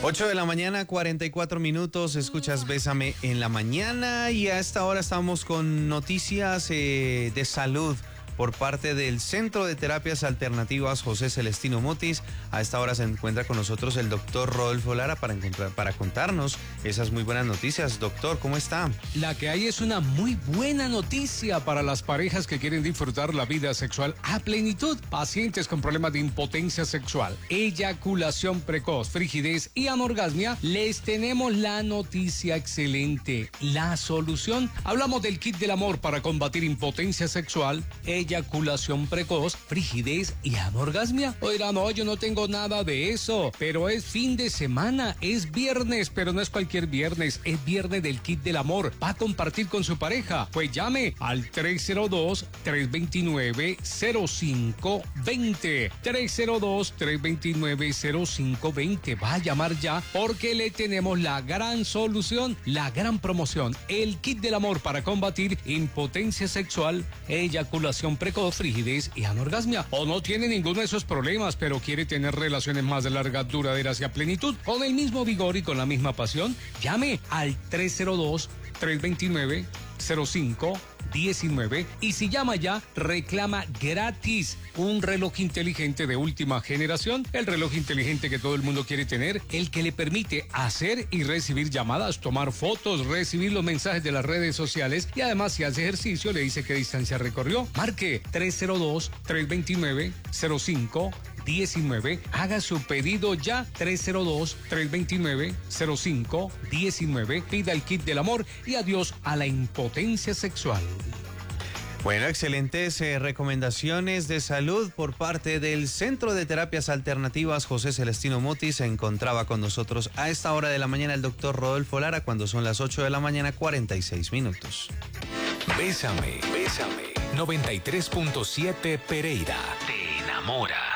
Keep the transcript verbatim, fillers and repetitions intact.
ocho de la mañana, cuarenta y cuatro minutos, escuchas Bésame en la mañana y a esta hora estamos con noticias eh, de salud por parte del Centro de Terapias Alternativas José Celestino Mutis. A esta hora se encuentra con nosotros el doctor Rodolfo Lara para, encontrar, para contarnos esas muy buenas noticias. Doctor, ¿cómo está? La que hay es una muy buena noticia para las parejas que quieren disfrutar la vida sexual a plenitud. Pacientes con problemas de impotencia sexual, eyaculación precoz, frigidez y anorgasmia, les tenemos la noticia excelente, la solución. Hablamos del kit del amor para combatir impotencia sexual, eyaculación precoz, frigidez y anorgasmia. Oigan, no, yo no tengo nada de eso, pero es fin de semana, es viernes, pero no es cualquier viernes, es viernes del kit del amor. Va a compartir con su pareja, pues llame al tres cero dos, tres dos nueve, cero cinco dos cero, tres cero dos, tres dos nueve, cero cinco dos cero. Va a llamar ya porque le tenemos la gran solución, la gran promoción, el kit del amor para combatir impotencia sexual, eyaculación precoz, frigidez y anorgasmia. O no tiene ninguno de esos problemas, pero quiere tener relaciones más largas, duraderas y a plenitud, con el mismo vigor y con la misma pasión. Llame al tres cero dos, tres dos nueve, cero cinco diecinueve y si llama ya, reclama gratis un reloj inteligente de última generación, el reloj inteligente que todo el mundo quiere tener, el que le permite hacer y recibir llamadas, tomar fotos, recibir los mensajes de las redes sociales y además si hace ejercicio le dice qué distancia recorrió. Marque tres cero dos, tres dos nueve, cero cinco diecinueve, haga su pedido ya, tres cero dos, tres dos nueve, cero cinco diecinueve, pida el kit del amor y adiós a la impotencia sexual. Bueno, excelentes eh, recomendaciones de salud por parte del Centro de Terapias Alternativas José Celestino Mutis. Se encontraba con nosotros a esta hora de la mañana el doctor Rodolfo Lara cuando son las ocho de la mañana, cuarenta y seis minutos. Bésame, bésame. noventa y tres punto siete Pereira. Te enamora.